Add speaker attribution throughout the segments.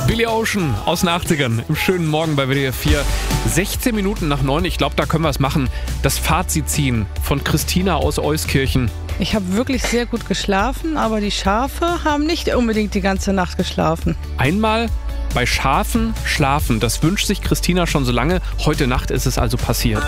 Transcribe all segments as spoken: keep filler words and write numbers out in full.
Speaker 1: Billy Ocean aus den achtzigern im schönen Morgen bei W D R vier. sechzehn Minuten nach neun, ich glaube, da können wir es machen. Das Fazit ziehen von Christina aus Euskirchen.
Speaker 2: Ich habe wirklich sehr gut geschlafen, aber die Schafe haben nicht unbedingt die ganze Nacht geschlafen.
Speaker 1: Einmal bei Schafen schlafen, das wünscht sich Christina schon so lange. Heute Nacht ist es also passiert.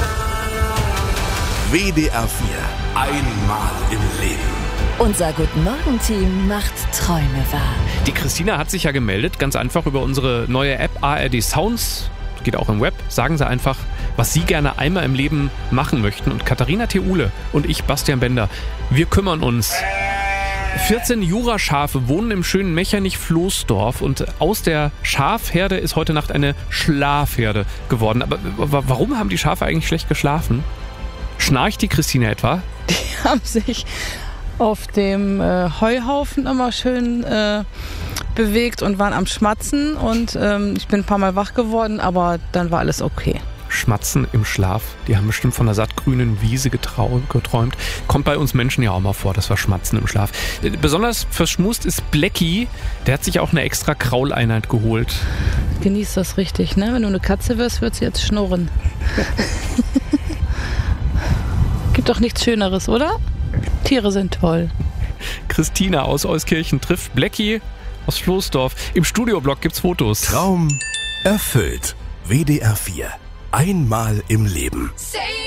Speaker 3: W D R vier. Einmal im Leben.
Speaker 4: Unser Guten Morgen-Team macht Träume wahr.
Speaker 1: Die Christina hat sich ja gemeldet, ganz einfach über unsere neue App A R D Sounds. Geht auch im Web. Sagen Sie einfach, was Sie gerne einmal im Leben machen möchten. Und Katharina Theule und ich, Bastian Bender, wir kümmern uns. vierzehn Juraschafe wohnen im schönen Mechernich-Floßdorf und aus der Schafherde ist heute Nacht eine Schlafherde geworden. Aber warum haben die Schafe eigentlich schlecht geschlafen? Schnarcht die Christina etwa?
Speaker 2: Die haben sich auf dem äh, Heuhaufen immer schön äh, bewegt und waren am Schmatzen und ähm, ich bin ein paar Mal wach geworden, aber dann war alles okay.
Speaker 1: Schmatzen im Schlaf, die haben bestimmt von einer sattgrünen Wiese getrau- geträumt. Kommt bei uns Menschen ja auch mal vor, dass wir schmatzen im Schlaf. Besonders verschmust ist Blackie, der hat sich auch eine extra Krauleinheit geholt.
Speaker 2: Genieß das richtig, ne? Wenn du eine Katze wirst, wird sie jetzt schnurren. Gibt doch nichts Schöneres, oder? Tiere sind toll.
Speaker 1: Christina aus Euskirchen trifft Blackie aus Floßdorf. Im Studioblock gibt's Fotos.
Speaker 3: Traum erfüllt. W D R vier. Einmal im Leben.